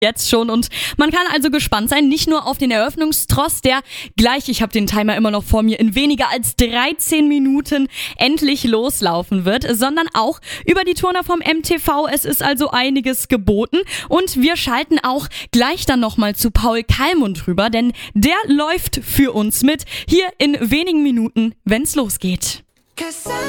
Jetzt schon und man kann also gespannt sein, nicht nur auf den Eröffnungstross, der gleich, ich habe den Timer immer noch vor mir, in weniger als 13 Minuten endlich loslaufen wird, sondern auch über die Turner vom MTV. Es ist also einiges geboten und wir schalten auch gleich dann nochmal zu Paul Kallmund rüber, denn der läuft für uns mit hier in wenigen Minuten, wenn's losgeht.